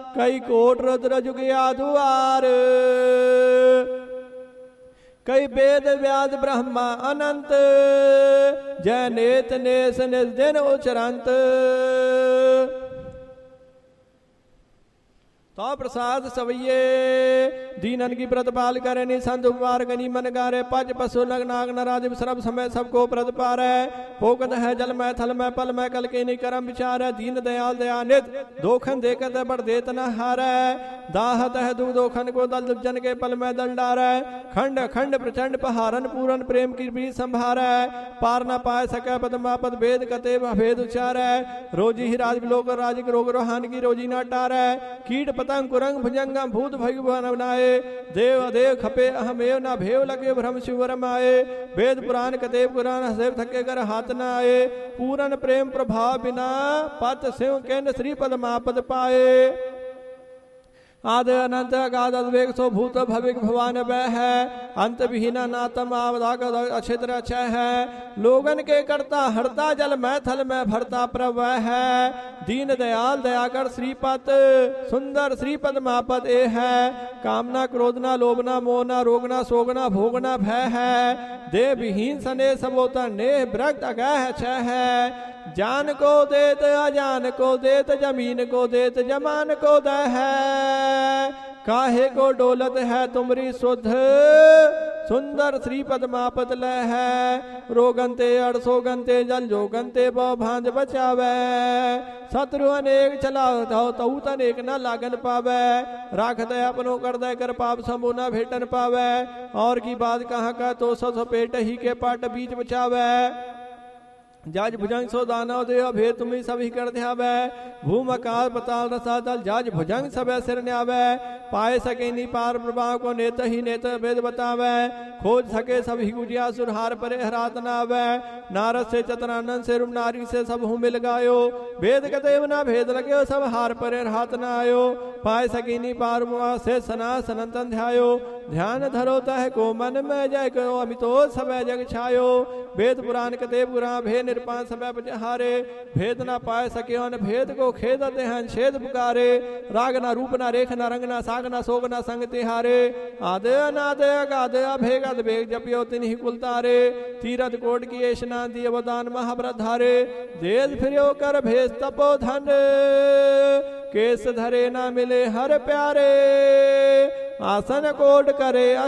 कई कोट रुद्र जुगिया दुआर। कई वेद व्यास ब्रह्मा अनंत, जय नेत नेस निज दिन उचरंत। तो प्रसाद सवैये दीनन की प्रतिपाल करे निसंत उपवार गनी मन गारे। पज पशु नग नाग नराज सर्व समय सबको प्रतिपार है। पोकत है जल में थल में पल में कल के करम विचार है। दीन दयाल दयानित दोखन देखत है बड़ देत न हार है। दाहत है दुख दोखन को दल जन के पल में दल डार है। खंड खंड प्रचंड पहारन पूरन प्रेम की भी संभार है। पार न पाए सके पदमा पद भेद कते भेद उच्चार है। रोजी ही राज लोक राज रोग रोहान की रोजी न टार है। कीट पतंग कुरंग भुजंगम भूत भगवान बनाए। देव अदेव खपे अहमेव ना भेव लगे भ्रम शिवरम आए। वेद पुराण कतेव पुराण हसेव थके कर हाथ न आए। पूरन प्रेम प्रभाव बिना पत सिंह केंद्र श्री पद मापद पाए। आदि अनंत अगाध अद्वेग सो भूत भविक भवान वह है। अंत विहीना नातम आवधाक अक्षेत्र अक्षय है। लोगन के करता हरता जल में थल में भरता प्रभ है। दीन दयाल दयाकर श्रीपद सुंदर श्रीपद मापद ए है। कामना क्रोधना लोभना मोहना रोगना सोगना भोगना भय है। देह विहीन सने सबोता नेह ब्रक्त अगह छह है। जान को देत अजान को देत जमीन को देत जमान को दह है। काहे को डोलत है तुमरी शुद्ध सुंदर श्री पदमापत लय है। रोगनते अड़सोगनते जल जोगनते बौ भांज बचावे। शत्रु अनेक चलाओ तऊ तनेक न लागन पावे। राख दे अपनो कर दे कर पाप समूह न भेटन पावे। और की बात कहाँ का तो सस पेट ही के पाट बीच बचावे। जाज भुजंग सो दानव देव भेद तुम्हें सभी कर ध्यावे। भूम आकाश पताल रसातल जाज भुजंग सब सिर न्यावे। पाए सके नी पार प्रभाव को नेत ही नेत वेद बतावे। खोज सके सभी गुजिया सुरहार पर हरात नावे। नारद से चतुरानंद से रूप नारी से सब हूँ मिल गायो। वेद कतेव ना भेद लगे सब हार पर हाथ न आयो। पाए सके नी पार से सना सनंतन ध्यायो। ध्यान धरो तह को मन में जय करो अमितो सब जग छायो। वेद पुराण कतेव पुराण भे निरपान समय बजहारे। भेद ना पाए सके भेद को खेदते हैं छेद पुकारे। राग ना रूप ना रेख ना रंग ना साग ना सोग ना संग तिहारे। आदे अनादे अगादे अभेग अदभेग जपियो तिन्हि कुल तारे। तीरथ कोट की स्नान दिए वदान महाव्रत धारे। देश फिरो कर भेष तपो धन केस धरे ना मिले हर प्यारे। आसन कोट करे